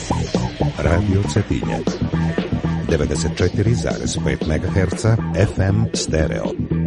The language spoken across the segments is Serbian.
Radio Cetinje 94,5 MHz FM stereo.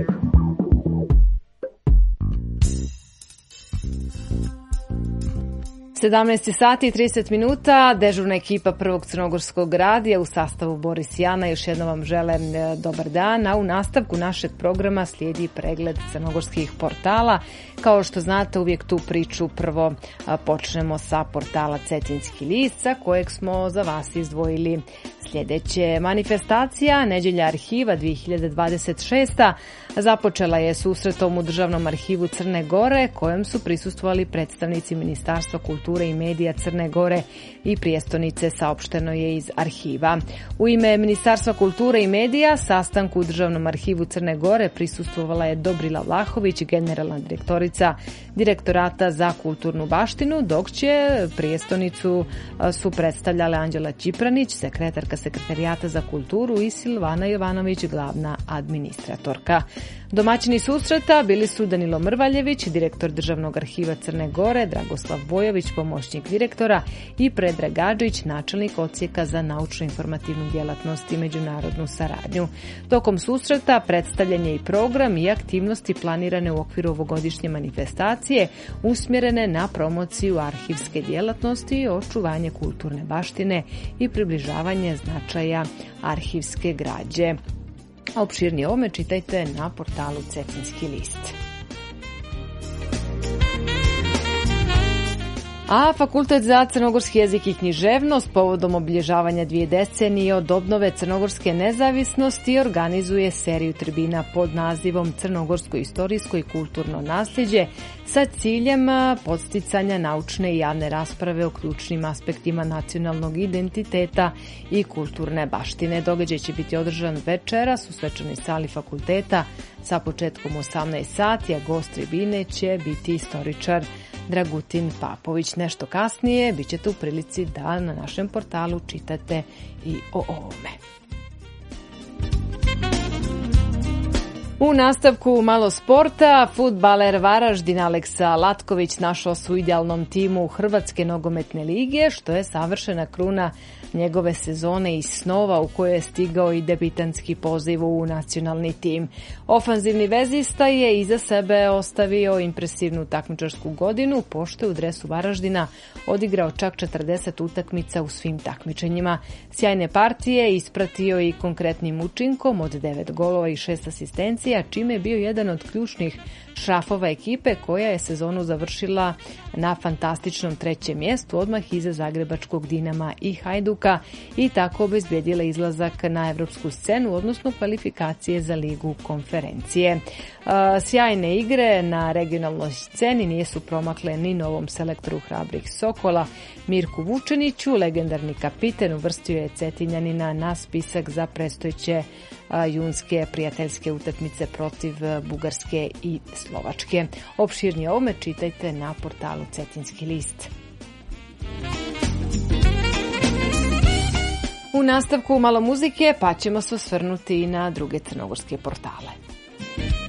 Sedamnaest sati i 30 minuta, dežurna ekipa Prvog crnogorskog radija u sastavu Boris i Ana. Još jednom vam želim dobar dan, a u nastavku našeg programa slijedi pregled crnogorskih portala. Kao što znate, uvijek tu priču prvo počnemo sa portala Cetinski list, sa kojeg smo za vas izdvojili sljedeće. Manifestacija Neđelja arhiva 2026. započela je susretom u Državnom arhivu Crne Gore, kojem su prisustvovali predstavnici Ministarstva kulture i medija Crne Gore i prijestolnice, saopšteno je iz arhiva. U ime Ministarstva kulture i medija sastanku u Državnom arhivu Crne Gore prisustvovala je Dobrila Vlahović, generalna direktorica Direktorata za kulturnu baštinu, dok će prijestolnicu su predstavljale Anđela Čipranić, sekretarka Sekretarijata za kulturu, i Silvana Jovanović, glavna administratorka. Domaćini susreta bili su Danilo Mrvaljević, direktor Državnog arhiva Crne Gore, Dragoslav Bojović, pomoćnik direktora, i Predrag Gadžić, načelnik odsjeka za naučno-informativnu djelatnost i međunarodnu saradnju. Tokom susreta predstavljen je i program i aktivnosti planirane u okviru ovogodišnje manifestacije, usmjerene na promociju arhivske djelatnosti i očuvanje kulturne baštine i približavanje značaja arhivske građe. Opširnije ovome čitajte na portalu Cetinski list. A Fakultet za crnogorski jezik i književnost povodom obilježavanja 2 decenije od obnove crnogorske nezavisnosti organizuje seriju tribina pod nazivom Crnogorsko istorijsko i kulturno nasljeđe sa ciljem podsticanja naučne i javne rasprave o ključnim aspektima nacionalnog identiteta i kulturne baštine. Događaj će biti održan večeras u svečanoj sali fakulteta sa početkom 18 sati, a gost tribine će biti istoričar Dragutin Papović. Nešto kasnije bit ćete u prilici da na našem portalu čitate i o ovome. U nastavku malo sporta, fudbaler Varaždin Aleksa Latković našao se u idealnom timu Hrvatske nogometne lige, što je savršena kruna njegove sezone i snova u kojoj je stigao i debitanski poziv u nacionalni tim. Ofanzivni vezista je iza sebe ostavio impresivnu takmičarsku godinu, pošto je u dresu Varaždina odigrao čak 40 utakmica u svim takmičenjima. Sjajne partije ispratio i konkretnim učinkom od 9 golova i 6 asistencija, čime je bio jedan od ključnih šrafova ekipe koja je sezonu završila na fantastičnom 3. mjestu, odmah iza zagrebačkog Dinama i Hajduka, i tako obezbjedila izlazak na evropsku scenu, odnosno kvalifikacije za ligu konferencije. Sjajne igre na regionalnoj sceni nisu promakle ni novom selektoru hrabrih Sokola Mirku Vučeniću. Legendarni kapiten uvrstio je Cetinjanina na spisak za predstojeće junske prijateljske utakmice protiv Bugarske i Slovačke. Opširnije ovome čitajte na portalu Cetinski list. U nastavku malo muzike, pa ćemo se osvrnuti i na druge crnogorske portale.